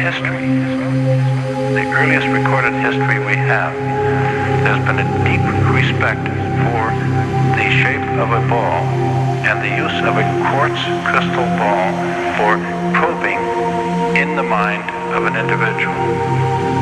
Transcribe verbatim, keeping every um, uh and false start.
history, the earliest recorded history we have, there's been a deep respect for the shape of a ball and the use of a quartz crystal ball for probing in the mind of an individual.